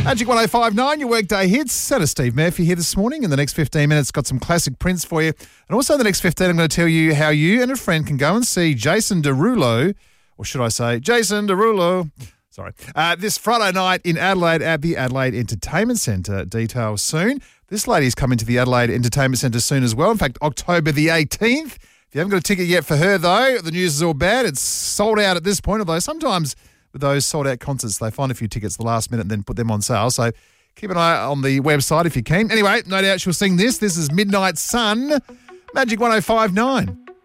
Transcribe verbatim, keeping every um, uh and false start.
Magic one oh five nine, your workday hits. Senator Steve Murphy here this morning. In the next fifteen minutes, got some classic Prince for you. And also in the next fifteen, I'm going to tell you how you and a friend can go and see Jason Derulo, or should I say Jason Derulo, sorry, uh, this Friday night in Adelaide at the Adelaide Entertainment Centre. Details soon. This lady's coming to the Adelaide Entertainment Centre soon as well. In fact, October the eighteenth. If you haven't got a ticket yet for her, though, the news is all bad. It's sold out at this point, although sometimes with those sold-out concerts, they find a few tickets at the last minute and then put them on sale. So keep an eye on the website if you can. Anyway, no doubt she'll sing this. This is Midnight Sun, Magic one oh five nine.